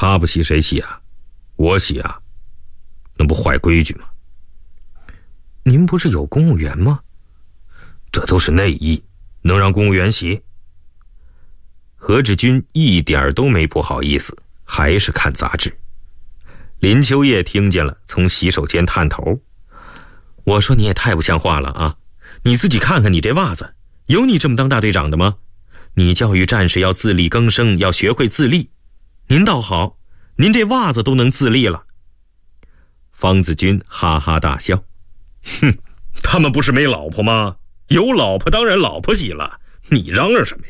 他不洗谁洗啊？我洗啊，那不坏规矩吗？ 您不是有公务员吗？ 这都是内衣，能让公务员洗？何志军一点都没不好意思，还是看杂志。林秋叶听见了，从洗手间探头。我说你也太不像话了啊！你自己看看你这袜子，有你这么当大队长的吗？你教育战士要自力更生，要学会自立。您倒好，您这袜子都能自立了。方子军哈哈大笑，哼，他们不是没老婆吗？有老婆当然老婆洗了，你嚷嚷什么呀？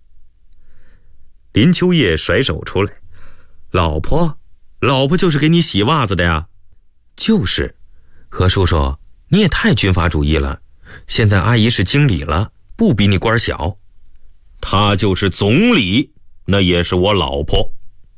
林秋叶甩手出来，老婆就是给你洗袜子的呀。就是，何叔叔，你也太军阀主义了。现在阿姨是经理了，不比你官小。她就是总理，那也是我老婆。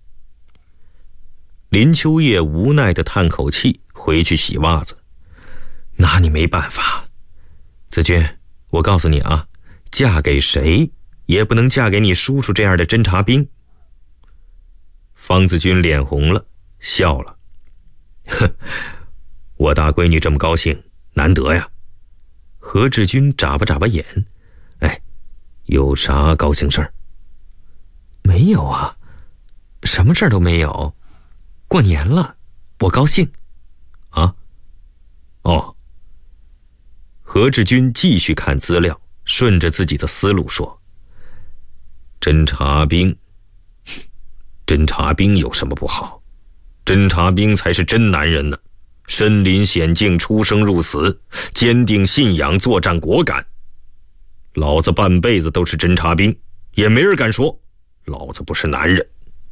林秋叶无奈地叹口气，回去洗袜子。拿你没办法。子君，我告诉你啊，嫁给谁也不能嫁给你叔叔这样的侦察兵。方子君脸红了，笑了。哼，我大闺女这么高兴，难得呀。何志军眨巴眼，哎，有啥高兴事儿？没有啊，什么事儿都没有。过年了，我高兴。啊？哦。何志军继续看资料，顺着自己的思路说：侦察兵有什么不好？侦察兵才是真男人呢，身临险境，出生入死，坚定信仰，作战果敢。老子半辈子都是侦察兵，也没人敢说老子不是男人。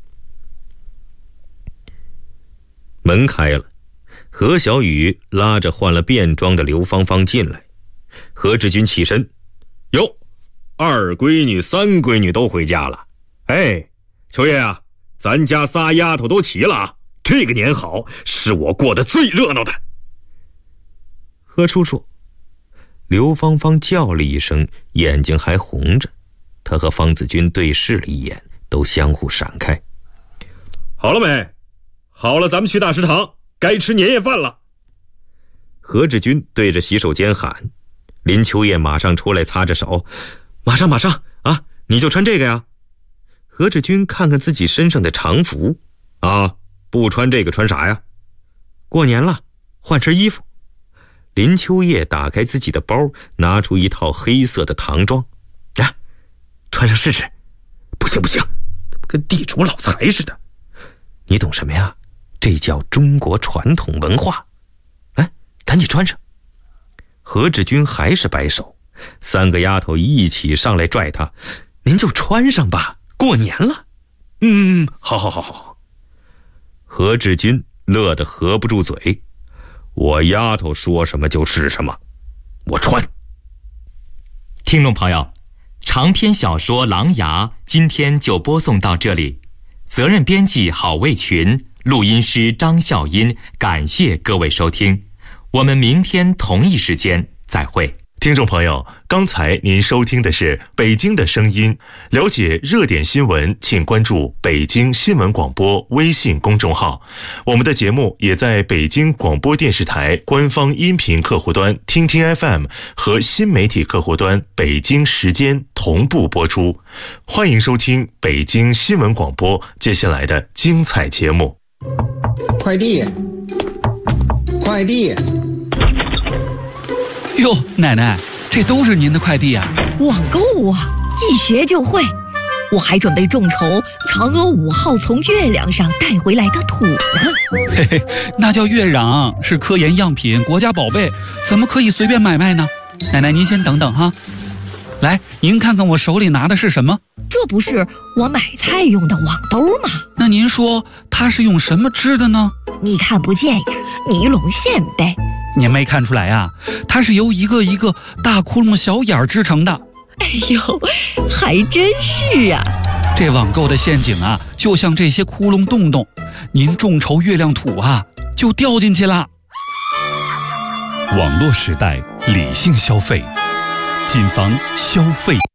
门开了，何小雨拉着换了便装的刘芳芳进来。何志军起身，哟，二闺女三闺女都回家了。哎，秋叶啊，咱家仨丫头都齐了啊，这个年好，是我过得最热闹的。何叔叔，刘芳芳叫了一声，眼睛还红着。她和方子军对视了一眼，都相互闪开。好了没？好了，咱们去大食堂，该吃年夜饭了。何志军对着洗手间喊。林秋叶马上出来擦着手，马上啊，你就穿这个呀。何志军看看自己身上的常服，啊，不穿这个穿啥呀？过年了，换身衣服。林秋叶打开自己的包，拿出一套黑色的唐装，啊，穿上试试。不行，跟地主老财似的。你懂什么呀？这叫中国传统文化。哎，赶紧穿上。何志军还是摆手，三个丫头一起上来拽他，您就穿上吧，过年了。好。何志军乐得合不住嘴，我丫头说什么就是什么，我穿。 听众朋友，长篇小说《狼牙》今天就播送到这里，责任编辑郝卫群，录音师张笑音，感谢各位收听，我们明天同一时间再会。 听众朋友，刚才您收听的是北京的声音。了解热点新闻，请关注北京新闻广播微信公众号。我们的节目也在北京广播电视台官方音频客户端听听 FM 和新媒体客户端北京时间同步播出。欢迎收听北京新闻广播接下来的精彩节目。 快递。 哟，奶奶，这都是您的快递啊！ 网购啊，一学就会。我还准备众筹嫦娥5号从月亮上带回来的土呢。 嘿嘿，那叫月壤，是科研样品，国家宝贝，怎么可以随便买卖呢？奶奶，您先等等哈。来，您看看我手里拿的是什么？ 这不是我买菜用的网兜吗？ 那您说它是用什么织的呢？ 你看不见呀，尼龙线呗。 您没看出来呀？它是由一个一个大窟窿小眼儿织成的。 哎呦，还真是啊！ 这网购的陷阱啊，就像这些窟窿洞洞，您众筹月亮土啊，就掉进去了。 网络时代，理性消费，谨防消费。